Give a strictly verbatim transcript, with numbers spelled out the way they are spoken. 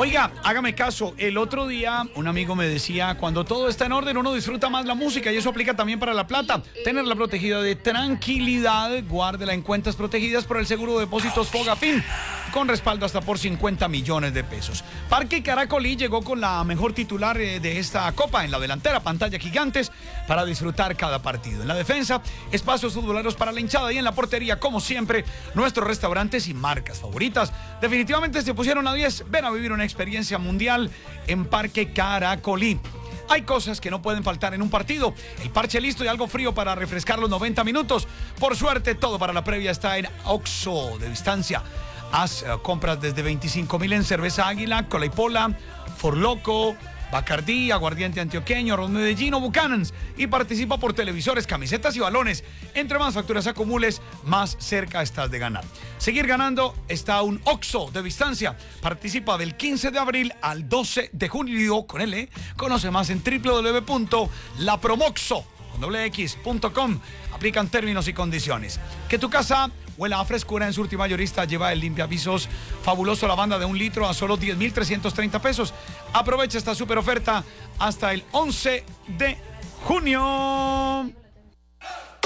Oiga, hágame caso, el otro día un amigo me decía, cuando todo está en orden uno disfruta más la música y eso aplica también para la plata. Tenerla protegida de tranquilidad, guárdela en cuentas protegidas por el seguro de depósitos Fogafín, con respaldo hasta por cincuenta millones de pesos. Parque Caracolí llegó con la mejor titular de esta copa en la delantera, pantalla gigantes para disfrutar cada partido. En la defensa, espacios futboleros para la hinchada y en la portería, como siempre, nuestros restaurantes y marcas favoritas. Definitivamente se pusieron a diez. Ven a vivir una experiencia mundial en Parque Caracolí. Hay cosas que no pueden faltar en un partido. El parche listo y algo frío para refrescar los noventa minutos. Por suerte, todo para la previa está en Oxxo de distancia. Haz uh, compras desde veinticinco mil en cerveza Águila, Cola y Pola, Forloco, Bacardí, Aguardiente Antioqueño, Ron Medellín o Buchanan's y participa por televisores, camisetas y balones. Entre más facturas acumules, más cerca estás de ganar. Seguir ganando está un Oxxo de distancia. Participa del quince de abril al doce de junio con L. Conoce más en w w w punto la promoxo punto com. Aplican términos y condiciones. Que tu casa huela a frescura. En Surti Mayorista lleva el limpiapisos fabuloso lavanda de un litro a solo diez mil trescientos treinta pesos. Aprovecha esta super oferta hasta el once de junio.